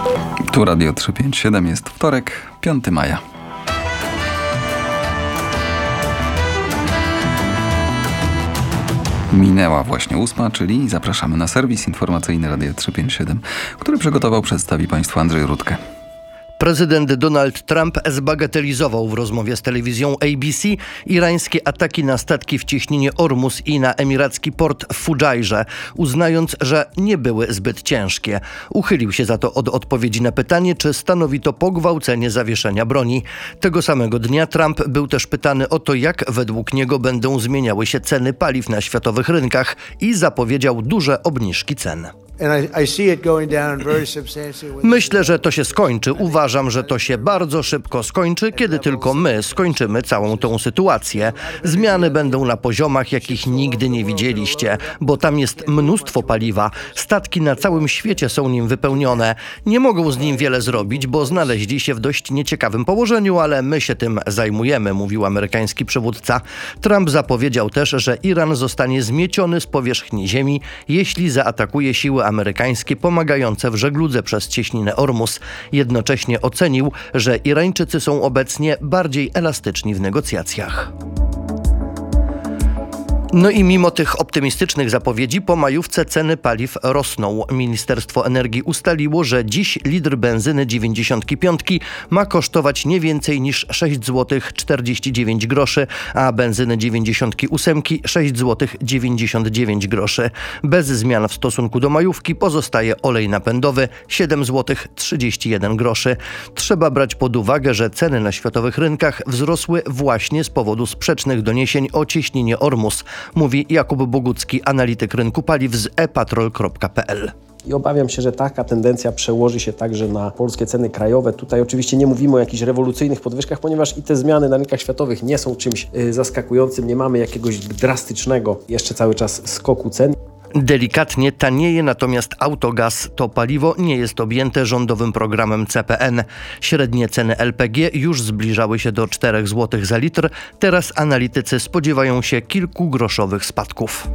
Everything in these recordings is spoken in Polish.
Tu Radio 357, jest wtorek, 5 maja. Minęła właśnie 8, czyli zapraszamy na serwis informacyjny Radia 357, który przygotował, przedstawi Państwu Andrzej Rutkę. Prezydent Donald Trump zbagatelizował w rozmowie z telewizją ABC irańskie ataki na statki w cieśninie Ormus i na emiracki port w Fudżajrze, uznając, że nie były zbyt ciężkie. Uchylił się za to od odpowiedzi na pytanie, czy stanowi to pogwałcenie zawieszenia broni. Tego samego dnia Trump był też pytany o to, jak według niego będą zmieniały się ceny paliw na światowych rynkach i zapowiedział duże obniżki cen. Myślę, że to się skończy. Uważam, że to się bardzo szybko skończy, kiedy tylko my skończymy całą tą sytuację. Zmiany będą na poziomach, jakich nigdy nie widzieliście, bo tam jest mnóstwo paliwa. Statki na całym świecie są nim wypełnione. Nie mogą z nim wiele zrobić, bo znaleźli się w dość nieciekawym położeniu, ale my się tym zajmujemy, mówił amerykański przywódca. Trump zapowiedział też, że Iran zostanie zmieciony z powierzchni ziemi, jeśli zaatakuje siły amerykańskie pomagające w żegludze przez cieśninę Ormus. Jednocześnie ocenił, że Irańczycy są obecnie bardziej elastyczni w negocjacjach. No i mimo tych optymistycznych zapowiedzi po majówce ceny paliw rosną. Ministerstwo Energii ustaliło, że dziś litr benzyny 95 ma kosztować nie więcej niż 6 zł 49 groszy, a benzyny 98 6 zł 99 groszy. Bez zmian w stosunku do majówki pozostaje olej napędowy 7 zł 31 groszy. Trzeba brać pod uwagę, że ceny na światowych rynkach wzrosły właśnie z powodu sprzecznych doniesień o cieśninie Ormus, mówi Jakub Bogucki, analityk rynku paliw z epatrol.pl. I obawiam się, że taka tendencja przełoży się także na polskie ceny krajowe. Tutaj oczywiście nie mówimy o jakichś rewolucyjnych podwyżkach, ponieważ i te zmiany na rynkach światowych nie są czymś zaskakującym. Nie mamy jakiegoś drastycznego jeszcze cały czas skoku cen. Delikatnie tanieje natomiast autogaz. To paliwo nie jest objęte rządowym programem CPN. Średnie ceny LPG już zbliżały się do 4 zł za litr. Teraz analitycy spodziewają się kilkugroszowych spadków.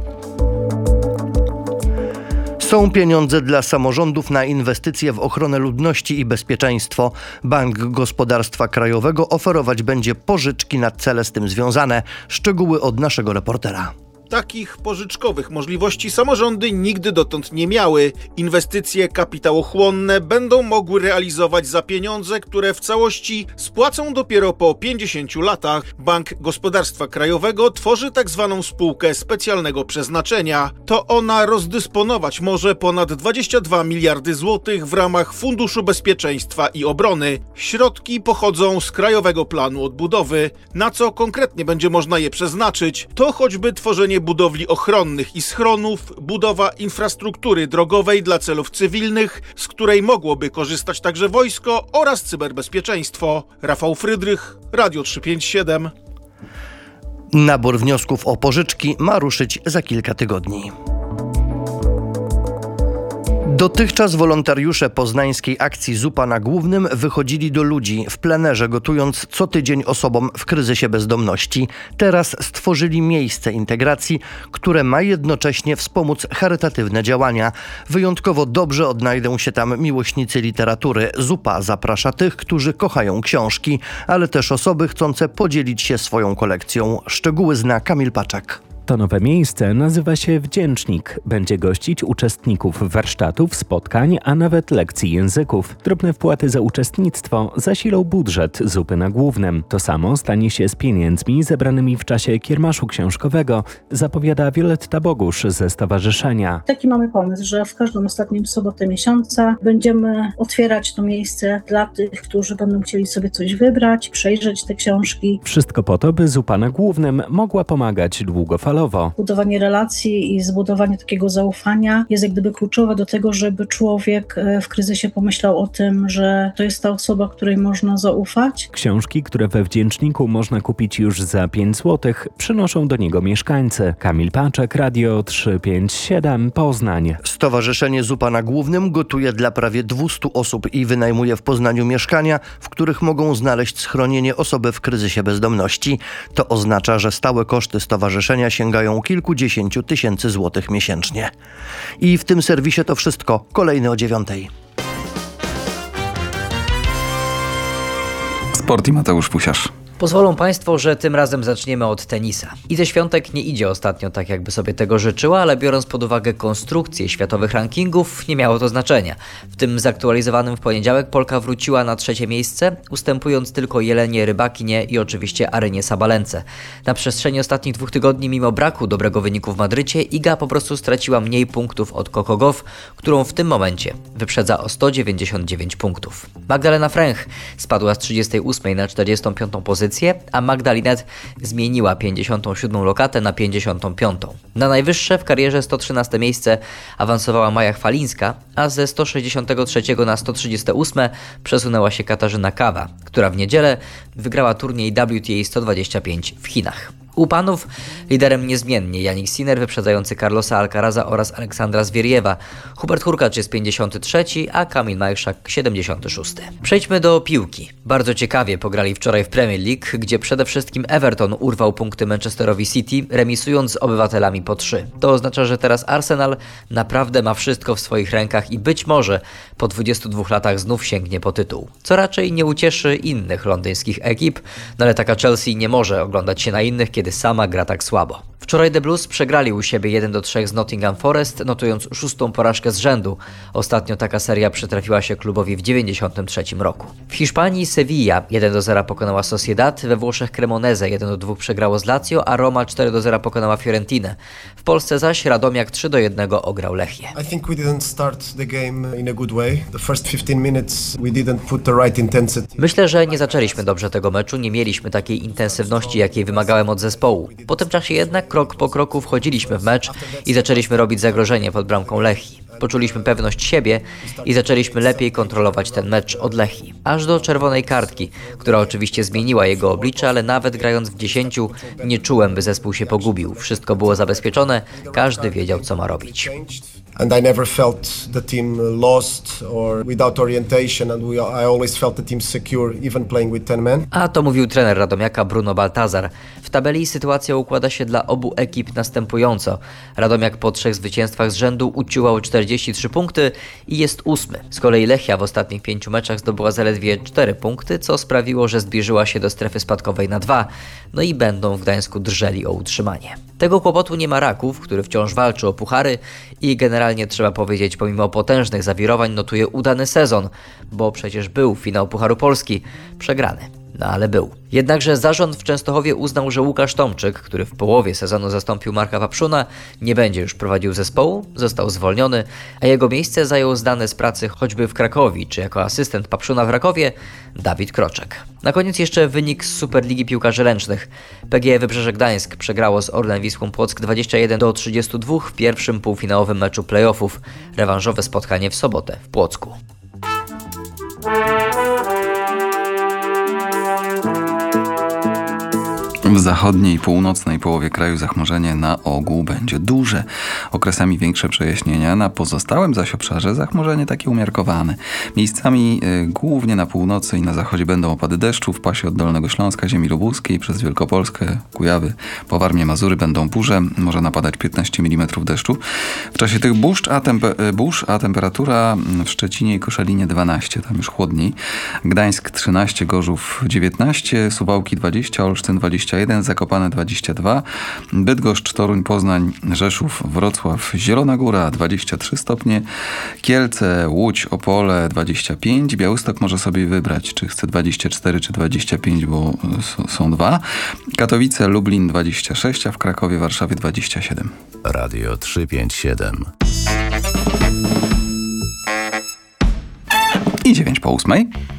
Są pieniądze dla samorządów na inwestycje w ochronę ludności i bezpieczeństwo. Bank Gospodarstwa Krajowego oferować będzie pożyczki na cele z tym związane. Szczegóły od naszego reportera. Takich pożyczkowych możliwości samorządy nigdy dotąd nie miały. Inwestycje kapitałochłonne będą mogły realizować za pieniądze, które w całości spłacą dopiero po 50 latach. Bank Gospodarstwa Krajowego tworzy tzw. spółkę specjalnego przeznaczenia. To ona rozdysponować może ponad 22 miliardy złotych w ramach Funduszu Bezpieczeństwa i Obrony. Środki pochodzą z Krajowego Planu Odbudowy. Na co konkretnie będzie można je przeznaczyć? To choćby tworzenie budowli ochronnych i schronów, budowa infrastruktury drogowej dla celów cywilnych, z której mogłoby korzystać także wojsko oraz cyberbezpieczeństwo. Rafał Frydrych, Radio 357. Nabór wniosków o pożyczki ma ruszyć za kilka tygodni. Dotychczas wolontariusze poznańskiej akcji Zupa na Głównym wychodzili do ludzi w plenerze, gotując co tydzień osobom w kryzysie bezdomności. Teraz stworzyli miejsce integracji, które ma jednocześnie wspomóc charytatywne działania. Wyjątkowo dobrze odnajdą się tam miłośnicy literatury. Zupa zaprasza tych, którzy kochają książki, ale też osoby chcące podzielić się swoją kolekcją. Szczegóły zna Kamil Paczak. To nowe miejsce nazywa się Wdzięcznik. Będzie gościć uczestników warsztatów, spotkań, a nawet lekcji języków. Drobne wpłaty za uczestnictwo zasilą budżet Zupy na Głównym. To samo stanie się z pieniędzmi zebranymi w czasie kiermaszu książkowego, zapowiada Wioletta Bogusz ze stowarzyszenia. Taki mamy pomysł, że w każdą ostatnią sobotę miesiąca będziemy otwierać to miejsce dla tych, którzy będą chcieli sobie coś wybrać, przejrzeć te książki. Wszystko po to, by Zupa na Głównym mogła pomagać długofalowo. Budowanie relacji i zbudowanie takiego zaufania jest jak gdyby kluczowe do tego, żeby człowiek w kryzysie pomyślał o tym, że to jest ta osoba, której można zaufać. Książki, które we Wdzięczniku można kupić już za 5 zł, przynoszą do niego mieszkańcy. Kamil Paczek, Radio 357, Poznań. Stowarzyszenie Zupa na Głównym gotuje dla prawie 200 osób i wynajmuje w Poznaniu mieszkania, w których mogą znaleźć schronienie osoby w kryzysie bezdomności. To oznacza, że stałe koszty stowarzyszenia sięgają kilkudziesięciu tysięcy złotych miesięcznie. I w tym serwisie to wszystko. Kolejny o 9:00. Sport i Mateusz Pusiarz. Pozwolą Państwo, że tym razem zaczniemy od tenisa. I ze Świątek nie idzie ostatnio tak, jakby sobie tego życzyła, ale biorąc pod uwagę konstrukcję światowych rankingów, nie miało to znaczenia. W tym zaktualizowanym w poniedziałek Polka wróciła na 3. miejsce, ustępując tylko Jelenie Rybakinie i oczywiście Arynie Sabalence. Na przestrzeni ostatnich 2 tygodni, mimo braku dobrego wyniku w Madrycie, Iga po prostu straciła mniej punktów od Coco Gauff, którą w tym momencie wyprzedza o 199 punktów. Magdalena Fręch spadła z 38 na 45 pozycję, a Magda Linette zmieniła 57 lokatę na 55. Na najwyższe w karierze 113 miejsce awansowała Maja Chwalińska, a ze 163 na 138 przesunęła się Katarzyna Kawa, która w niedzielę wygrała turniej WTA 125 w Chinach. U panów liderem niezmiennie Jannik Sinner wyprzedzający Carlosa Alcaraza oraz Aleksandra Zwieriewa. Hubert Hurkacz jest 53, a Kamil Majchrzak 76. Przejdźmy do piłki. Bardzo ciekawie pograli wczoraj w Premier League, gdzie przede wszystkim Everton urwał punkty Manchesterowi City, remisując z Obywatelami po 3. To oznacza, że teraz Arsenal naprawdę ma wszystko w swoich rękach i być może po 22 latach znów sięgnie po tytuł. Co raczej nie ucieszy innych londyńskich ekip, no ale taka Chelsea nie może oglądać się na innych, kiedy sama gra tak słabo. Wczoraj The Blues przegrali u siebie 1-3 z Nottingham Forest, notując 6. porażkę z rzędu. Ostatnio taka seria przytrafiła się klubowi w 1993 roku. W Hiszpanii Sevilla 1-0 pokonała Sociedad, we Włoszech Cremonese 1-2 przegrało z Lazio, a Roma 4-0 pokonała Fiorentinę. W Polsce zaś Radomiak 3-1 ograł Lechię. I think we didn't start the game in a good way. The first 15 minutes we didn't put the right intensity. Myślę, że nie zaczęliśmy dobrze tego meczu, nie mieliśmy takiej intensywności, jakiej wymagałem od zespołu. Po tym czasie jednak krok po kroku wchodziliśmy w mecz i zaczęliśmy robić zagrożenie pod bramką Lechii. Poczuliśmy pewność siebie i zaczęliśmy lepiej kontrolować ten mecz od Lechii. Aż do czerwonej kartki, która oczywiście zmieniła jego oblicze, ale nawet grając w 10 nie czułem, by zespół się pogubił. Wszystko było zabezpieczone, każdy wiedział, co ma robić. And I never felt the team lost or without orientation, and I always felt the team secure, even playing with 10 men. A to mówił trener Radomiaka Bruno Baltazar. W tabeli sytuacja układa się dla obu ekip następująco. Radomiak po 3 zwycięstwach z rzędu uciułał 43 punkty i jest 8. Z kolei Lechia w ostatnich 5 meczach zdobyła zaledwie 4 punkty, co sprawiło, że zbliżyła się do strefy spadkowej na 2. No i będą w Gdańsku drżeli o utrzymanie. Tego kłopotu nie ma Raków, który wciąż walczy o puchary i generalnie trzeba powiedzieć, pomimo potężnych zawirowań notuje udany sezon, bo przecież był finał Pucharu Polski, przegrany. No ale był. Jednakże zarząd w Częstochowie uznał, że Łukasz Tomczyk, który w połowie sezonu zastąpił Marka Wapszuna, nie będzie już prowadził zespołu, został zwolniony, a jego miejsce zajął znany z pracy choćby w Krakowie, czy jako asystent Papszuna w Rakowie, Dawid Kroczek. Na koniec jeszcze wynik z Superligi Piłkarzy Ręcznych. PGE Wybrzeże Gdańsk przegrało z Orlen Wisłą Płock 21-32 w pierwszym półfinałowym meczu playoffów. Rewanżowe spotkanie w sobotę w Płocku. W zachodniej i północnej połowie kraju zachmurzenie na ogół będzie duże. Okresami większe przejaśnienia, na pozostałym zaś obszarze zachmurzenie takie umiarkowane. Miejscami głównie na północy i na zachodzie będą opady deszczu, w pasie od Dolnego Śląska, ziemi lubuskiej, przez Wielkopolskę, Kujawy, po Warmię, Mazury będą burze, może napadać 15 mm deszczu. W czasie tych burz, a temperatura w Szczecinie i Koszalinie 12, tam już chłodniej. Gdańsk 13, Gorzów 19, Suwałki 20, Olsztyn 21, Zakopane 22, Bydgoszcz, Toruń, Poznań, Rzeszów, Wrocław, Zielona Góra 23 stopnie, Kielce, Łódź, Opole 25, Białystok może sobie wybrać, czy chce 24 czy 25, bo są 2, Katowice, Lublin 26, a w Krakowie, Warszawie 27. Radio 357. I 9 po 8.